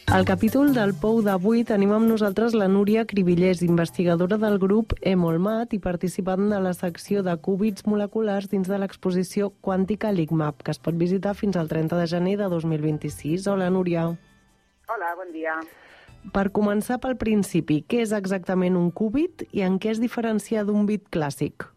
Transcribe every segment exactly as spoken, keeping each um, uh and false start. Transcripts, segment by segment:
Al capítol del Pou d'avui tenim amb nosaltres la Núria Cribillers, investigadora del grup Emolmat i participant de la secció de cúbits moleculars dins de l'exposició Quàntica LIGMAP, que es pot visitar fins al trenta de gener de dos mil vint-i-sis. Hola, Núria. Hola, bon dia. Per començar pel principi, què és exactament un cúbit i en què es diferencia d'un bit clàssic?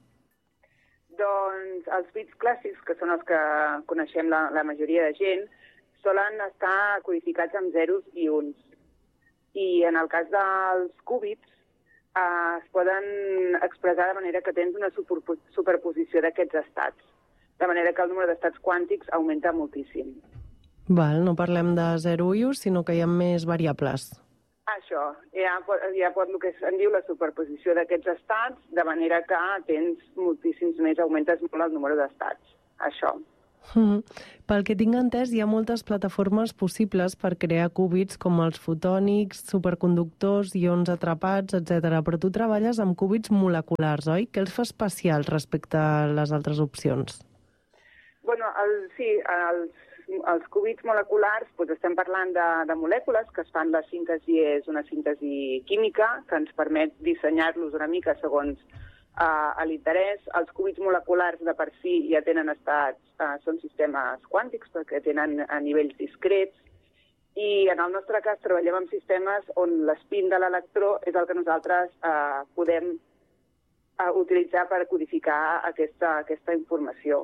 Doncs els bits clàssics, que són els que coneixem la, la majoria de gent, solen estar codificats amb zeros i uns. I en el cas dels cúbits eh, es poden expressar de manera que tens una superposició d'aquests estats, de manera que el número d'estats quàntics augmenta moltíssim. Val, no parlem de zero i u, sinó que hi ha més variables. Això, ja pot, ja pot el que se'n diu la superposició d'aquests estats, de manera que tens moltíssims més, augmentes molt el número d'estats. Això. Mm. Pel que tinc entès, hi ha moltes plataformes possibles per crear cúbits com els fotònics, superconductors, ions atrapats, etcètera. Però tu treballes amb cúbits moleculars, oi? Què els fa especials respecte a les altres opcions? Bueno, el, sí, els, els cúbits moleculars, doncs estem parlant de, de molècules que es fan, la síntesi és una síntesi química que ens permet dissenyar-los una mica segons Uh, a l'interès. Els cúbits moleculars de per si ja tenen estats, uh, són sistemes quàntics perquè tenen a nivells discrets i en el nostre cas treballem amb sistemes on l'espín de l'electró és el que nosaltres uh, podem uh, utilitzar per codificar aquesta, aquesta informació.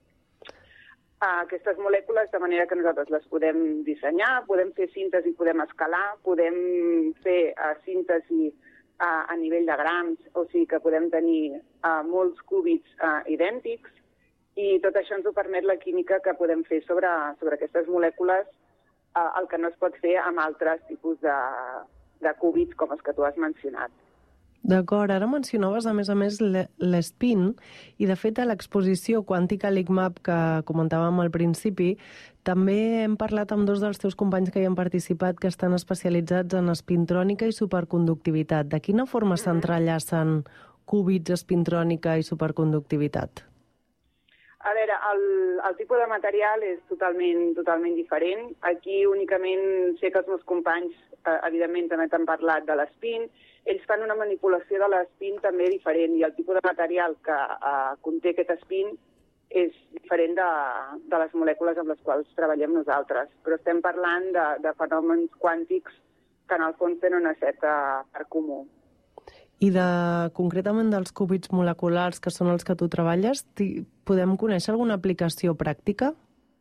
Uh, aquestes molècules, de manera que nosaltres les podem dissenyar, podem fer síntesi, podem escalar, podem fer uh, síntesi a nivell de grams, o sigui que podem tenir uh, molts cúbits uh, idèntics i tot això ens ho permet la química que podem fer sobre, sobre aquestes molècules, uh, el que no es pot fer amb altres tipus de, de cúbits com els que tu has mencionat. D'acord, ara mencionaves a més a més l'espín i de fet a l'exposició Quàntica LIGMAP que comentàvem al principi també hem parlat amb dos dels teus companys que hi han participat que estan especialitzats en espintrònica i superconductivitat. De quina forma s'entrellacen cúbits, espintrònica i superconductivitat? A veure, el, el tipus de material és totalment, totalment diferent. Aquí únicament sé que els meus companys, eh, evidentment, també t'han parlat de l'espín. Ells fan una manipulació de l'espín també diferent i el tipus de material que eh, conté aquest espín és diferent de, de les molècules amb les quals treballem nosaltres. Però estem parlant de, de fenòmens quàntics que en el fons tenen una certa part comú. I de, concretament dels cúbits moleculars, que són els que tu treballes, podem conèixer alguna aplicació pràctica?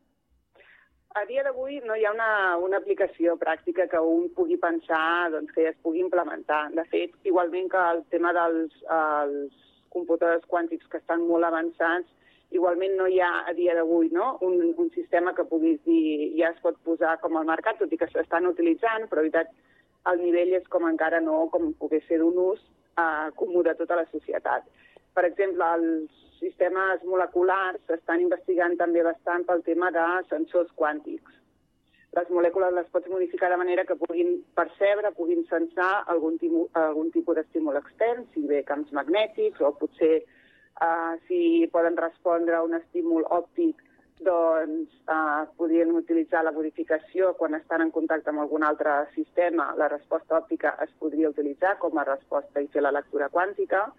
A dia d'avui no hi ha una, una aplicació pràctica que un pugui pensar doncs, que es pugui implementar. De fet, igualment que el tema dels els computadors quàntics que estan molt avançats, igualment no hi ha a dia d'avui no? un, un sistema que puguis dir ja es pot posar com al mercat, tot i que s'estan utilitzant, però en veritat el nivell és com encara no, com pogués ser d'un ús eh, comú de tota la societat. Per exemple, els sistemes moleculars s'estan investigant també bastant pel tema de sensors quàntics. Les molècules les pots modificar de manera que puguin percebre, puguin sensar algun, timu, algun tipus d'estímul extern, si bé camps magnètics o potser uh, si poden respondre a un estímul òptic, doncs uh, podrien utilitzar la modificació quan estan en contacte amb algun altre sistema. La resposta òptica es podria utilitzar com a resposta i fer la lectura quàntica.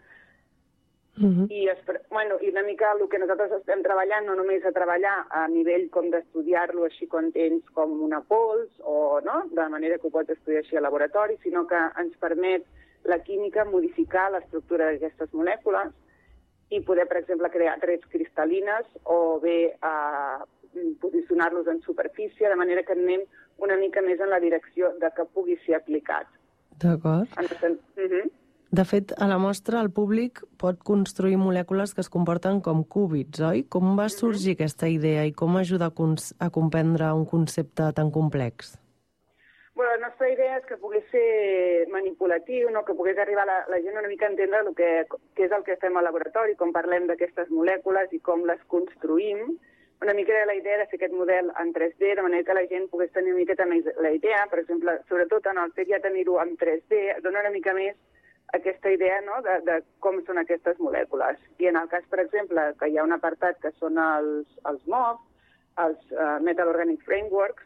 Uh-huh. I, es, bueno, I una mica el que nosaltres estem treballant, no només a treballar a nivell com d'estudiar-lo així quan tens com una pols, o no, de manera que ho pots estudiar així al laboratori, sinó que ens permet la química modificar l'estructura d'aquestes molècules i poder, per exemple, crear trets cristal·lines o bé eh, posicionar-los en superfície, de manera que anem una mica més en la direcció de que pugui ser aplicat. D'acord. Uh-huh. De fet, a la mostra el públic pot construir molècules que es comporten com cúbits, oi? Com va sorgir uh-huh. aquesta idea i com ajuda a, a comprendre un concepte tan complex? Bueno, la nostra idea és que pogués ser manipulatiu, no? Que pogués arribar la, la gent una mica a entendre el que, què és el que fem al laboratori, com parlem d'aquestes molècules i com les construïm. Una mica era la idea de fer aquest model en tres D, de manera que la gent pogués tenir una miqueta més la idea. Per exemple, sobretot en el fet ja tenir-ho en tres D, dona una mica més aquesta idea no? de, de com són aquestes molècules. I en el cas, per exemple, que hi ha un apartat que són els, els M O F, els uh, Metal Organic Frameworks,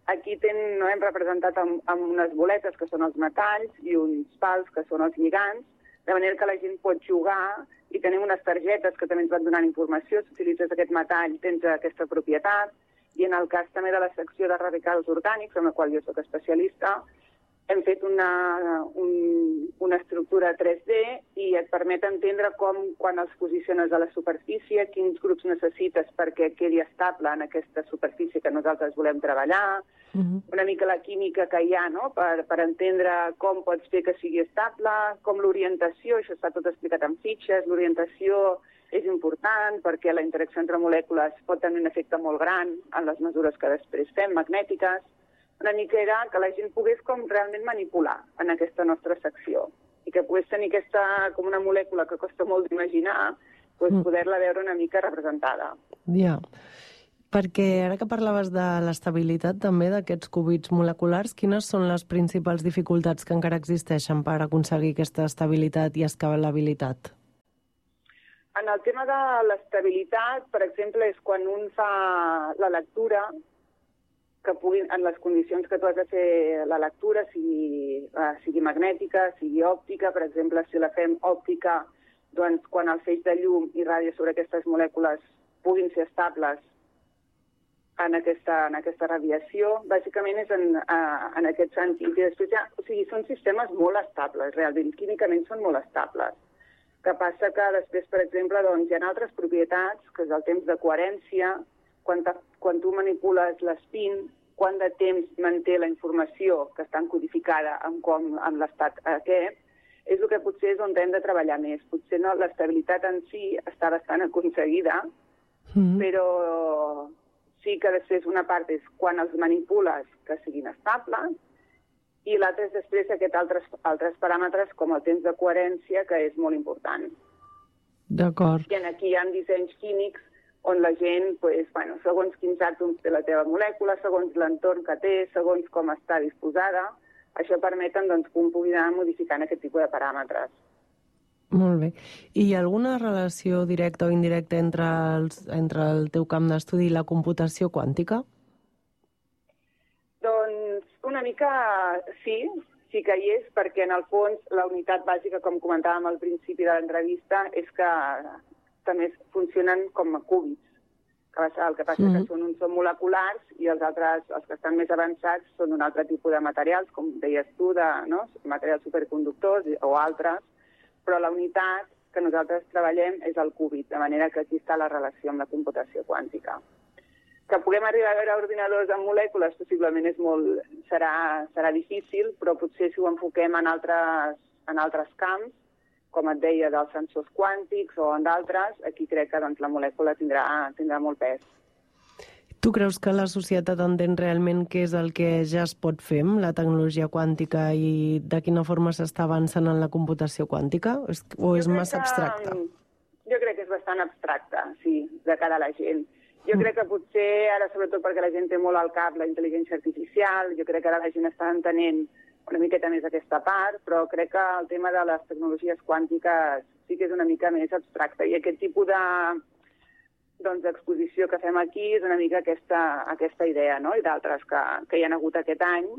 aquí ten, no, hem representat amb, amb unes boletes que són els metalls i uns pals que són els lligants, de manera que la gent pot jugar i tenim unes targetes que també ens van donant informació. Si utilitzes aquest metall tens aquesta propietat, i en el cas també de la secció de radicals orgànics, en la qual jo soc especialista, hem fet una, un, una estructura tres D i et permet entendre com, quan els posiciones a la superfície, quins grups necessites perquè quedi estable en aquesta superfície que nosaltres volem treballar, uh-huh. una mica la química que hi ha, no?, per, per entendre com pots fer que sigui estable, com l'orientació, això està tot explicat en fitxes, l'orientació és important perquè la interacció entre molècules pot tenir un efecte molt gran en les mesures que després fem, magnètiques. Una mica era que la gent pogués com realment manipular en aquesta nostra secció i que pogués tenir aquesta, com una molècula que costa molt d'imaginar, doncs mm. poder-la veure una mica representada. Ja, perquè ara que parlaves de l'estabilitat també d'aquests qubits moleculars, quines són les principals dificultats que encara existeixen per aconseguir aquesta estabilitat i escalabilitat? En el tema de l'estabilitat, per exemple, és quan un fa la lectura, que puguin, en les condicions que tu has de fer la lectura, sigui, uh, sigui magnètica, sigui òptica. Per exemple, si la fem òptica, doncs quan el feix de llum irradia sobre aquestes molècules puguin ser estables en aquesta, en aquesta radiació. Bàsicament és en, uh, en aquest sentit. I després ja, o sigui, són sistemes molt estables, realment, químicament són molt estables. Que passa que després, per exemple, doncs, hi ha altres propietats, que és el temps de coherència, quan, quan tu manipules l'espín, quant de temps manté la informació que està encodificada en, com, en l'estat aquest, és el que potser és on hem de treballar més. Potser no, l'estabilitat en si està bastant aconseguida, mm. però sí que després una part és quan els manipules que siguin estables, i l'altre és després aquests altres, altres paràmetres com el temps de coherència, que és molt important. D'acord. I aquí hi ha dissenys químics on la gent, pues, bueno, segons quins àtoms té la teva molècula, segons l'entorn que té, segons com està disposada, això permeten doncs, que un pugui anar modificant aquest tipus de paràmetres. Molt bé. I hi ha alguna relació directa o indirecta entre, els, entre el teu camp d'estudi i la computació quàntica? Doncs una mica sí, sí que hi és, perquè en el fons la unitat bàsica, com comentàvem al principi de l'entrevista, és que també funcionen com a cúbits. El que passa mm-hmm. que són, uns són moleculars i els altres, els que estan més avançats, són un altre tipus de materials, com deies tu, de, no? materials superconductors o altres, però la unitat que nosaltres treballem és el cúbit, de manera que aquí està la relació amb la computació quàntica. Que puguem arribar a veure ordinadors amb molècules possiblement és molt, serà, serà difícil, però potser si ho enfoquem en altres, en altres camps, com et deia, dels sensors quàntics o en d'altres, aquí crec que doncs, la molècula tindrà, tindrà molt pes. Tu creus que la societat entén realment què és el que ja es pot fer amb la tecnologia quàntica i de quina forma s'està avançant en la computació quàntica? O és massa abstracte? Jo crec que és bastant abstracte, sí, de cara a la gent. Jo crec que potser, ara sobretot perquè la gent té molt al cap la intel·ligència artificial, jo crec que ara la gent està entenent una miqueta més aquesta part, però crec que el tema de les tecnologies quàntiques sí que és una mica més abstracte. I aquest tipus de, doncs, d'exposició que fem aquí és una mica aquesta, aquesta idea, no? I d'altres que, que hi ha hagut aquest any,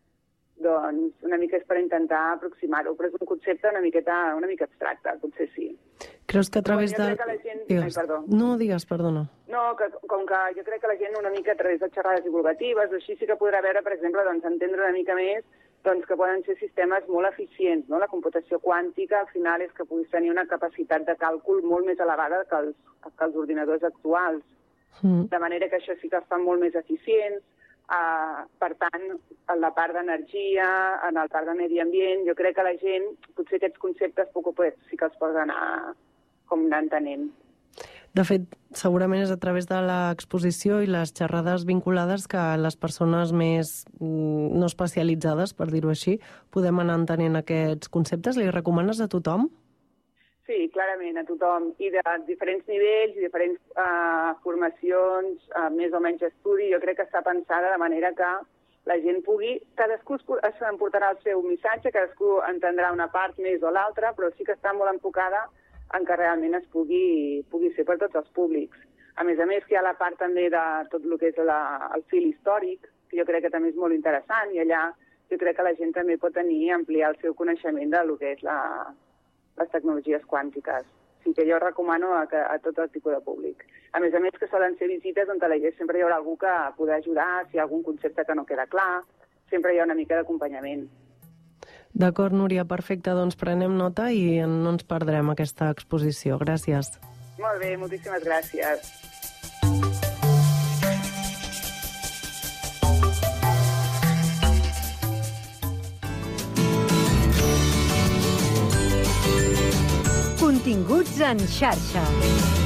doncs una mica és per intentar aproximar-ho, però és un concepte una miqueta, una mica abstracte, potser sí. Creus que a través de... Gent... Digues. Ai, perdó. No, digues, perdona. No, que, com que jo crec que la gent una mica a través de xerrades divulgatives, així sí que podrà veure, per exemple, doncs, entendre una mica més doncs, que poden ser sistemes molt eficients. No? La computació quàntica, al final, és que puguis tenir una capacitat de càlcul molt més elevada que els, que els ordinadors actuals. Mm. De manera que això sí que es fan molt més eficients. Uh, per tant, en la part d'energia, en la part de medi ambient, jo crec que la gent, potser aquests conceptes poc o poc sí que els poden anar com anar entenent. De fet, segurament és a través de l'exposició i les xerrades vinculades que les persones més no especialitzades, per dir-ho així, podem anar entenent aquests conceptes. Li recomanes a tothom? Sí, clarament, a tothom. I de diferents nivells i diferents uh, formacions, uh, més o menys estudi, jo crec que està pensada de manera que la gent pugui... Cadascú s'emportarà el seu missatge, cadascú entendrà una part més o l'altra, però sí que està molt enfocada en què realment es pugui, pugui ser per tots els públics. A més a més, que hi ha la part també de tot el que és la, el fil històric, que jo crec que també és molt interessant, i allà jo crec que la gent també pot tenir, ampliar el seu coneixement del que és la, les tecnologies quàntiques. Sí que jo recomano a, a tot el tipus de públic. A més a més que solen ser visites on sempre hi haurà algú que podrà ajudar, si hi ha algun concepte que no queda clar, sempre hi ha una mica d'acompanyament. D'acord, Núria, perfecte. Doncs prenem nota i no ens perdrem aquesta exposició. Gràcies. Molt bé, moltíssimes gràcies. Continguts en xarxa.